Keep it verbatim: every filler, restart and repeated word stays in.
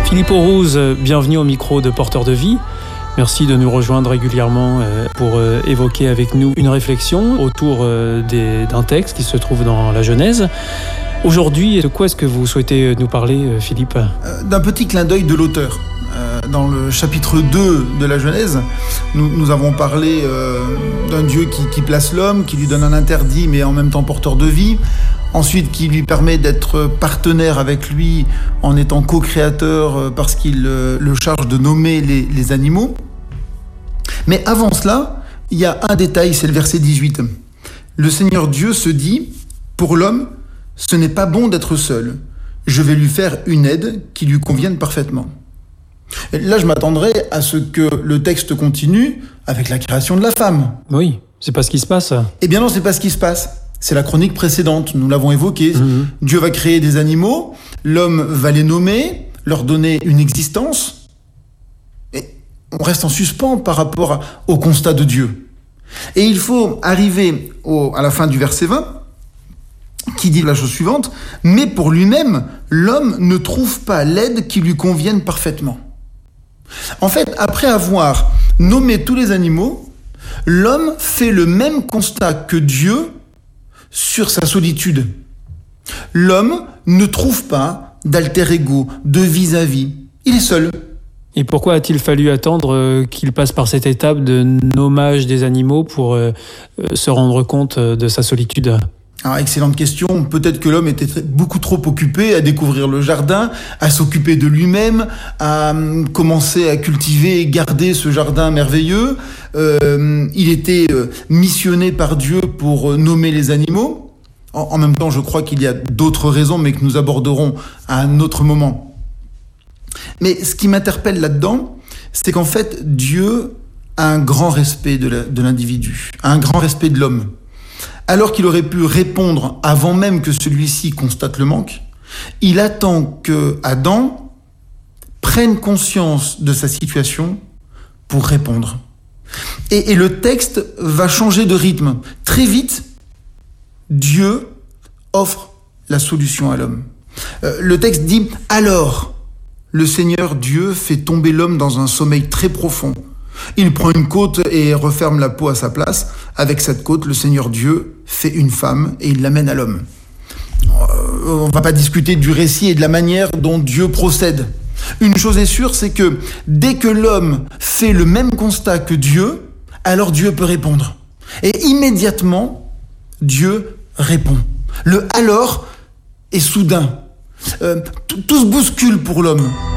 Philippe Aurouz, bienvenue au micro de Porteur de Vie. Merci de nous rejoindre régulièrement pour évoquer avec nous une réflexion autour des, d'un texte qui se trouve dans la Genèse. Aujourd'hui, de quoi est-ce que vous souhaitez nous parler, Philippe ? D'un petit clin d'œil de l'auteur. Dans le chapitre deux de la Genèse, nous, nous avons parlé euh, d'un Dieu qui, qui place l'homme, qui lui donne un interdit, mais en même temps porteur de vie. Ensuite, qui lui permet d'être partenaire avec lui en étant co-créateur parce qu'il euh, le charge de nommer les, les animaux. Mais avant cela, il y a un détail, c'est le verset dix-huit. Le Seigneur Dieu se dit, pour l'homme, ce n'est pas bon d'être seul. Je vais lui faire une aide qui lui convienne parfaitement. Et là, je m'attendrais à ce que le texte continue avec la création de la femme. Oui, c'est pas ce qui se passe. Eh bien non, c'est pas ce qui se passe. C'est la chronique précédente, nous l'avons évoqué. Mmh. Dieu va créer des animaux, l'homme va les nommer, leur donner une existence. Et on reste en suspens par rapport à, au constat de Dieu. Et il faut arriver au, à la fin du verset vingt, qui dit la chose suivante, « Mais pour lui-même, l'homme ne trouve pas l'aide qui lui convienne parfaitement. » En fait, après avoir nommé tous les animaux, l'homme fait le même constat que Dieu sur sa solitude. L'homme ne trouve pas d'alter ego, de vis-à-vis. Il est seul. Et pourquoi a-t-il fallu attendre qu'il passe par cette étape de nommage des animaux pour se rendre compte de sa solitude ? Alors, excellente question. Peut-être que l'homme était beaucoup trop occupé à découvrir le jardin, à s'occuper de lui-même, à commencer à cultiver et garder ce jardin merveilleux. Euh, il était missionné par Dieu pour nommer les animaux. En, en même temps, je crois qu'il y a d'autres raisons, mais que nous aborderons à un autre moment. Mais ce qui m'interpelle là-dedans, c'est qu'en fait, Dieu a un grand respect de, la, de l'individu, a un grand respect de l'homme. Alors qu'il aurait pu répondre avant même que celui-ci constate le manque, il attend que Adam prenne conscience de sa situation pour répondre. Et, et le texte va changer de rythme. Très vite, Dieu offre la solution à l'homme. Euh, le texte dit « Alors, le Seigneur Dieu fait tomber l'homme dans un sommeil très profond. Il prend une côte et referme la peau à sa place. Avec cette côte, le Seigneur Dieu fait une femme et il l'amène à l'homme. » On ne va pas discuter du récit et de la manière dont Dieu procède. Une chose est sûre, c'est que dès que l'homme fait le même constat que Dieu, alors Dieu peut répondre. Et immédiatement, Dieu répond. Le « alors » est soudain. Euh, tout, tout se bouscule pour l'homme.